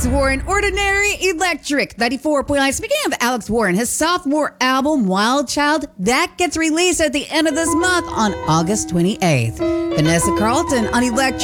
Alex Warren, Ordinary Electric, 94.9. Speaking of Alex Warren, his sophomore album, Wild Child, that gets released at the end of this month on August 28th. Vanessa Carlton on Electric.